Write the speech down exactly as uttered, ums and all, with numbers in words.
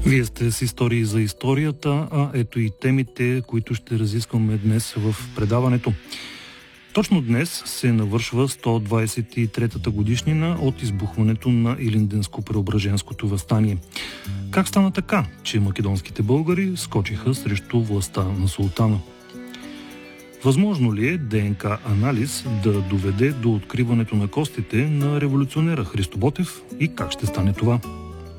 Вие сте с истории за историята, а ето и темите, които ще разискваме днес в предаването. Точно днес се навършва сто двадесет и третата годишнина от избухването на Илинденско-Преображенското въстание. Как стана така, че македонските българи скочиха срещу властта на султана? Възможно ли е ДНК анализ да доведе до откриването на костите на революционера Христо Ботев и как ще стане това?